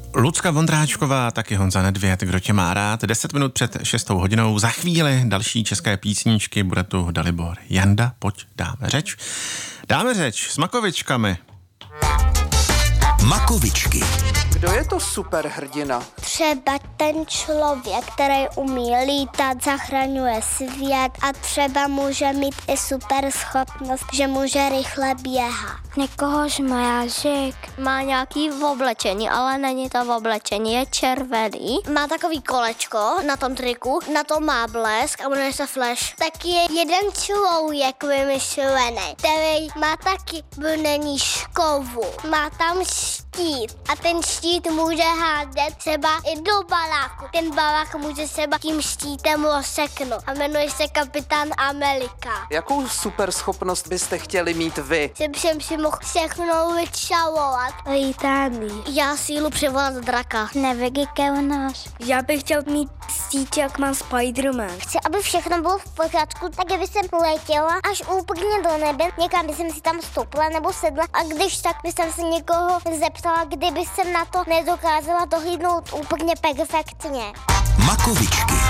Lucka Vondráčková, taky Honza Nedvěd, Kdo tě má rád. 10 minut před 6 hodinou. Za chvíli další české písničky. Bude tu Dalibor Janda. Pojď, dáme řeč. Dáme řeč s Makovičkami. Makovičky. Kdo je to superhrdina? Třeba ten člověk, který umí lítat, zachraňuje svět a třeba může mít i super schopnost, že může rychle běhat. Někoho žmajážek. Má nějaký oblečení, ale není to oblečení, je červený. Má takový kolečko na tom triku, na tom má blesk a jmenuje se Flash. Taky je jeden člověk vymyšlený, který má taky buneníškovu. Má tam štít a ten štít může hádět třeba i do baráku. Ten barák může třeba tím štítem rozseknout a jmenuje se Kapitán Amerika. Jakou superschopnost byste chtěli mít vy? Jsem si mohl všechno vyčalovat. Lítání. Já sílu přivolat draka. Neviditelnost. Já bych chtěl mít síť, jak má Spider-Man. Chci, aby všechno bylo v pořádku, tak kdyby jsem letěla až úplně do nebe, někam by jsem si tam stoupla nebo sedla a když tak by jsem se někoho zeptala, kdyby jsem na to nedokázala dohlídnout úplně perfektně. Makovičky.